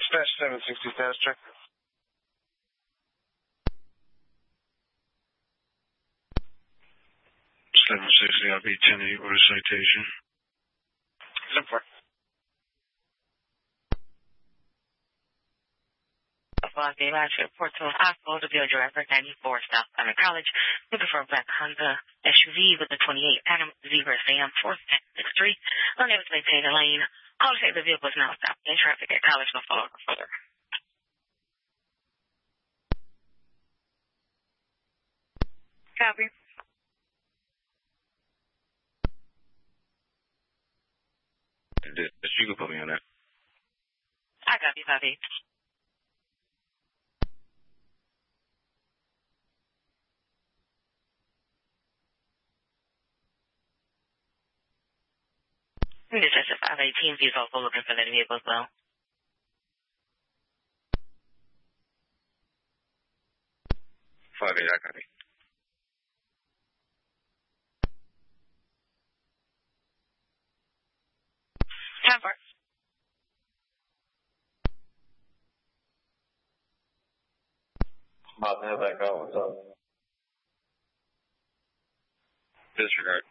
Dispatch 760 status check. 760, I'll be 10-8 with a citation. 10-4. Philadelphia Lodge Airport to Hospital to Bill Driver 94 South Connor College. Looking for a black Honda SUV with a 28 Adam Zebra Sam 4663. Unable to maintain the lane. All say the vehicle is now stopped in traffic at College. No follow further. Copy. You can put me on that. I copy, copy. This is 518. He's also looking for that vehicle as well. I copy. Cover. About to have that call. What's up? Disregard.